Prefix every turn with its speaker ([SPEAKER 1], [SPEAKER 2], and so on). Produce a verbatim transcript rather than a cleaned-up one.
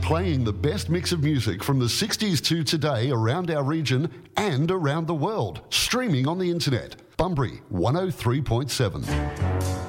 [SPEAKER 1] playing the best mix of music from the sixties to today around our region and around the world. Streaming on the internet. Bunbury one oh three point seven.